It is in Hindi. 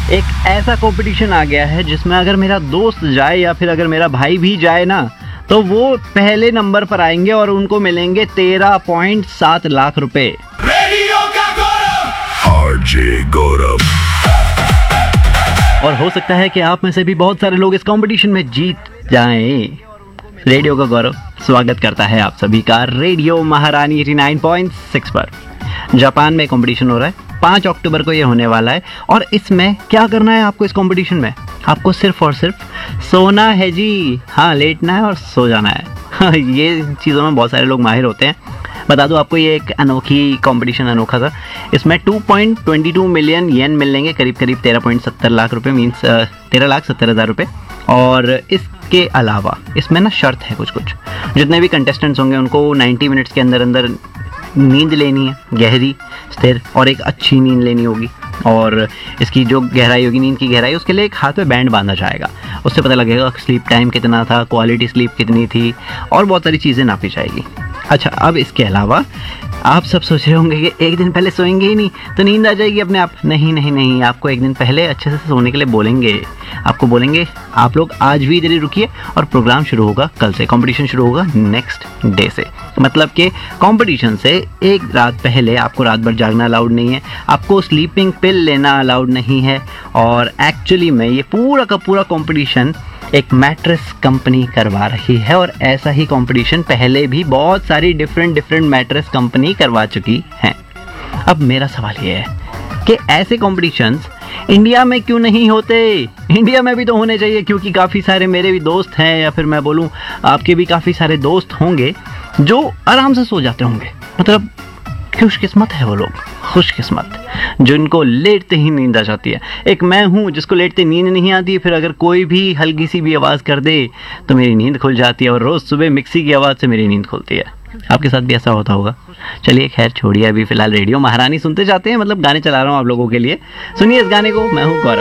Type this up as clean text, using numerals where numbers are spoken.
एक ऐसा कंपटीशन आ गया है जिसमें अगर मेरा दोस्त जाए या फिर अगर मेरा भाई भी जाए ना, तो वो पहले नंबर पर आएंगे और उनको मिलेंगे 13.7 लाख रुपए। रेडियो का गौरव, आरजे गौरव। और हो सकता है कि आप में से भी बहुत सारे लोग इस कंपटीशन में जीत जाएं। रेडियो का गौरव स्वागत करता है आप सभी का रेडियो महारानी 89.6 पर। जापान में कंपटीशन हो रहा है, 5 अक्टूबर को ये होने वाला है। और इसमें क्या करना है आपको? इस कंपटीशन में आपको सिर्फ और सिर्फ सोना है जी। हाँ, लेटना है और सो जाना है। हाँ, ये चीज़ों में बहुत सारे लोग माहिर होते हैं। बता दूं आपको, ये एक अनोखी कंपटीशन अनोखा था। इसमें 2.22 मिलियन येन मिलेंगे, करीब करीब 13.70 लाख रुपए, मीन्स 13,70,000 रुपए। और इसके अलावा इसमें ना शर्त है कुछ कुछ। जितने भी कंटेस्टेंट्स होंगे उनको 90 मिनट्स के अंदर अंदर नींद लेनी है, गहरी, स्थिर और एक अच्छी नींद लेनी होगी। और इसकी जो गहराई होगी, नींद की गहराई, उसके लिए एक हाथ में बैंड बांधा जाएगा। उससे पता लगेगा स्लीप टाइम कितना था, क्वालिटी स्लीप कितनी थी, और बहुत सारी चीज़ें नापी जाएगी। अच्छा, अब इसके अलावा आप सब सोच रहे होंगे कि एक दिन पहले सोएंगे ही नहीं तो नींद आ जाएगी अपने आप। नहीं नहीं नहीं, आपको एक दिन पहले अच्छे से सोने के लिए बोलेंगे। आपको बोलेंगे आप लोग आज भी इधर ही रुकिए और प्रोग्राम शुरू होगा कल से, कंपटीशन शुरू होगा नेक्स्ट डे से। मतलब कि कंपटीशन से एक रात पहले आपको रात भर जागना अलाउड नहीं है, आपको स्लीपिंग पिल लेना अलाउड नहीं है। और एक्चुअली में ये पूरा का पूरा कंपटीशन एक मैट्रेस कंपनी करवा रही है। और ऐसा ही कंपटीशन पहले भी बहुत सारी डिफरेंट मैट्रेस कंपनी करवा चुकी हैं। अब मेरा सवाल ये है कि ऐसे कॉम्पिटिशन्स इंडिया में क्यों नहीं होते? इंडिया में भी तो होने चाहिए, क्योंकि काफ़ी सारे मेरे भी दोस्त हैं, या फिर मैं बोलूँ आपके भी काफ़ी सारे दोस्त होंगे जो आराम से सो जाते होंगे। मतलब खुशकिस्मत है वो लोग, खुशकिस्मत, जिनको लेटते ही नींद आ जाती है। एक मैं हूँ जिसको लेटते नींद नहीं आती, फिर अगर कोई भी हल्की सी भी आवाज़ कर दे तो मेरी नींद खुल जाती है, और रोज़ सुबह मिक्सी की आवाज़ से मेरी नींद खुलती है। आपके साथ भी ऐसा होता होगा। चलिए खैर छोड़िए, अभी फिलहाल रेडियो महारानी सुनते जाते हैं। मतलब गाने चला रहा हूँ आप लोगों के लिए, सुनिए इस गाने को। मैं हूँ गौरव।